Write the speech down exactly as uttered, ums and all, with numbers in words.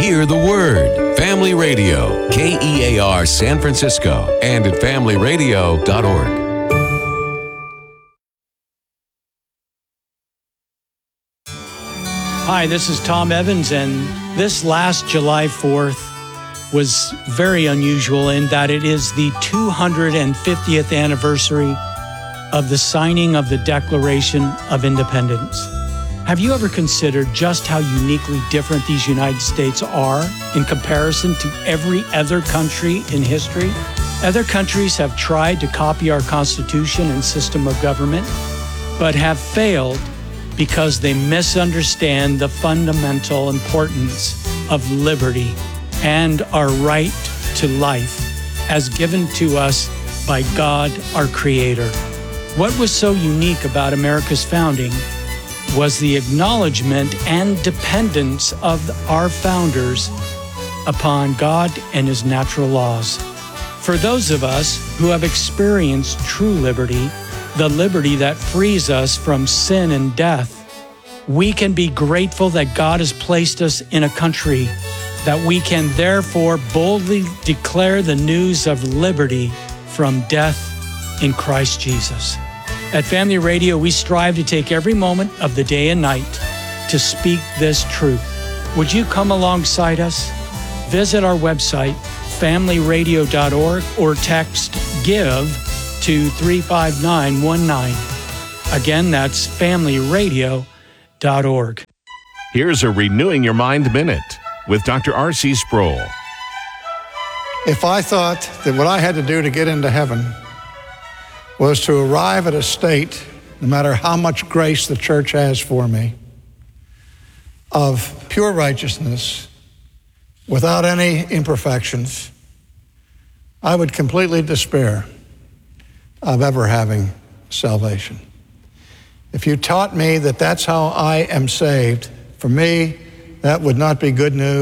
Hear the Word. Family Radio, K E A R San Francisco, and at family radio dot org. Hi, this is Tom Evans, and this last July fourth was very unusual in that it is the two hundred fiftieth anniversary of the signing of the Declaration of Independence. Have you ever considered just how uniquely different these United States are in comparison to every other country in history? Other countries have tried to copy our Constitution and system of government, but have failed because they misunderstand the fundamental importance of liberty and our right to life as given to us by God, our Creator. What was so unique about America's founding was the acknowledgement and dependence of our founders upon God and His natural laws. For those of us who have experienced true liberty, the liberty that frees us from sin and death, we can be grateful that God has placed us in a country that we can therefore boldly declare the news of liberty from death in Christ Jesus. At Family Radio, we strive to take every moment of the day and night to speak this truth. Would you come alongside us? Visit our website, family radio dot org, or text GIVE to three five nine one nine. Again, that's family radio dot org. Here's a Renewing Your Mind Minute with Doctor R C Sproul. If I thought that what I had to do to get into heaven was to arrive at a state, no matter how much grace the church has for me, of pure righteousness, without any imperfections, I would completely despair of ever having salvation. If you taught me that that's how I am saved, for me, that would not be good news.